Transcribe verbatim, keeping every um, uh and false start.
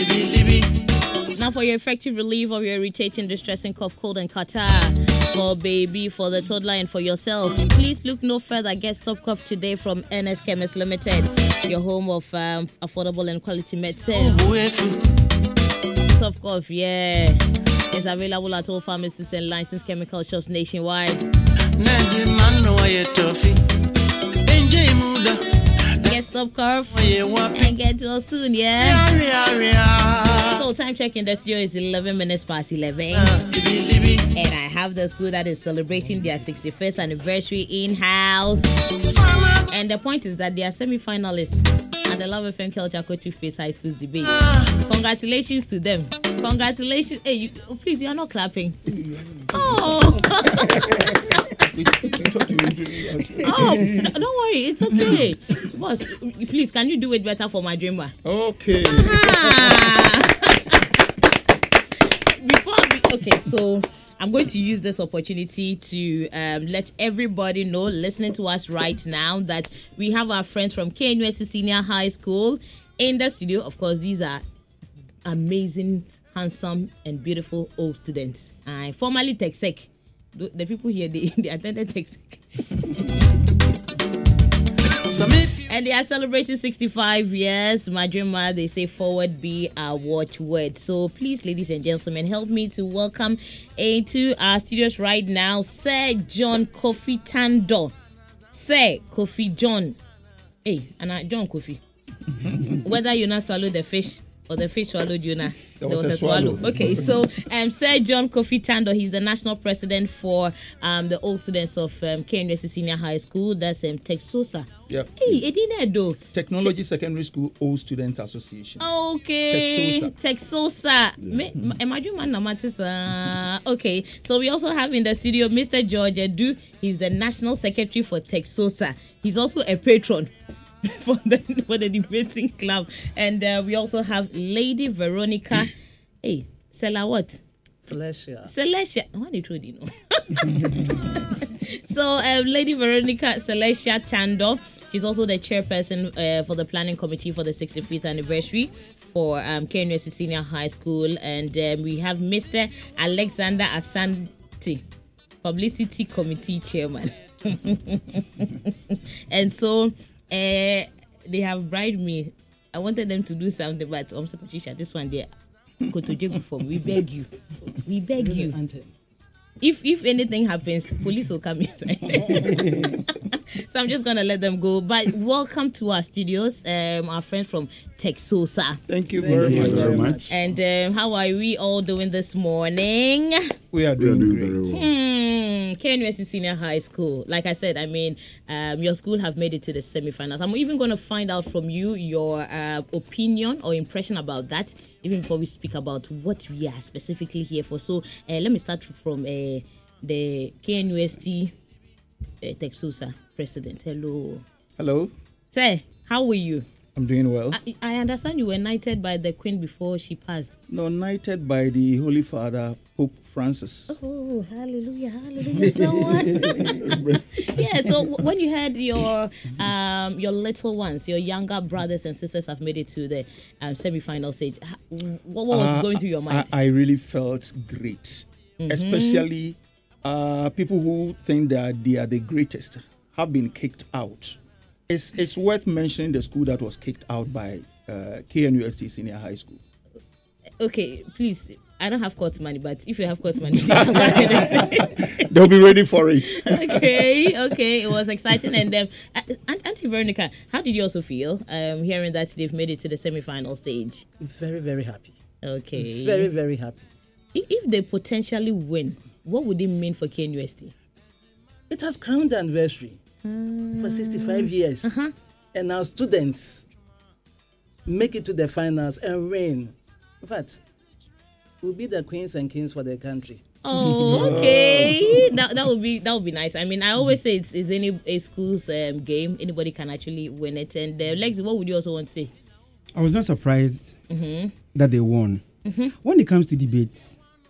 Now for your effective relief of your irritating, distressing cough, cold and catarrh for baby, for the toddler and for yourself, please look no further. Get Stop Cough today from N S Chemist Limited, your home of um, affordable and quality medicine. Stop Cough, yeah. It's available at all pharmacies and licensed chemical shops nationwide. Get Stop Cough and get well soon, yeah? So time check in the studio is eleven minutes past eleven. And I have the school that is celebrating their sixty-fifth anniversary in-house. And the point is that they are semi-finalists at the Love F M Culture Coach Face High School's debate. Congratulations to them. Congratulations. Hey, you, oh, please, you are not clapping. Oh. Oh, no, don't worry, it's okay. Boss, please, can you do it better for my dreamer? Okay. Before we, okay, so I'm going to use this opportunity to um, let everybody know, listening to us right now, that we have our friends from K N U S T Senior High School in the studio. Of course, these are amazing, handsome, and beautiful old students. I formerly TechSec. The, the people here, they, they attended TechSec. And they are celebrating sixty-five years. My dreamer, they say forward be our watchword. So please, ladies and gentlemen, help me to welcome into our studios right now, Sir John Kofi Tando. Sir Kofi John. Hey, and I, John Kofi. Whether you not swallow the fish or the fish swallowed you now. There, there was, was a swallow. swallow. Okay, so um, Sir John Kofi Tando, he's the national president for um, the old students of um, K N U S T Senior High School. That's um, TechSosa. Yep. Hey, Edinedo. Technology Te- Secondary School Old Students Association. Okay. TechSosa. TechSosa. Yeah. Imagine man namatisa. Okay, so we also have in the studio Mister George Edu. He's the national secretary for TechSosa. He's also a patron for the for the debating club, and uh, we also have Lady Veronica. Hey, Sela what? Celestia. Celestia. What did you know? So, um, Lady Veronica Celestia Tando. She's also the chairperson uh, for the planning committee for the sixty-fifth anniversary for um, K N U S T Senior High School, and um, we have Mister Alexander Asante, publicity committee chairman. And so. Uh, they have bribed me. I wanted them to do something, but um, Patricia, this one there, go to jail for me. We beg you. We beg you. If if anything happens, police will come inside. So I'm just gonna let them go. But welcome to our studios, um, our friend from TechSosa. Thank you very, Thank much. you very much. And um, how are we all doing this morning? We are doing, doing great. very well. Hmm, K N U S T Senior High School. Like I said, I mean, um, your school have made it to the semi-finals. I'm even going to find out from you your uh, opinion or impression about that, even before we speak about what we are specifically here for. So uh, let me start from uh, the K N U S T uh, TechSosa president. Hello. Hello. Sir, how are you? I'm doing well. I, I understand you were knighted by the Queen before she passed. No, knighted by the Holy Father, Pope Francis. Oh, hallelujah, hallelujah, someone. Yeah, so w- when you had your um, your little ones, your younger brothers and sisters have made it to the um, semi-final stage, what, what was uh, going through your mind? I, I really felt great, mm-hmm. especially uh, people who think that they are the greatest have been kicked out. It's, it's worth mentioning the school that was kicked out by uh, K N U S T Senior High School. Okay, please. I don't have court money, but if you have court money, they'll be ready for it. Okay, okay. It was exciting. And um, Auntie Veronica, how did you also feel um, hearing that they've made it to the semi-final stage? Very, very happy. Okay. Very, very happy. If they potentially win, what would it mean for K N U S T? It has crowned the anniversary um, for sixty-five years. Uh-huh. And our students make it to the finals and win. In fact, we'll be the queens and kings for the country. Oh, okay. that that would be that would be nice. I mean, I always say it's, it's any a school's um, game. Anybody can actually win it. And uh, Lex, what would you also want to say? I was not surprised mm-hmm. that they won. Mm-hmm. When it comes to debates,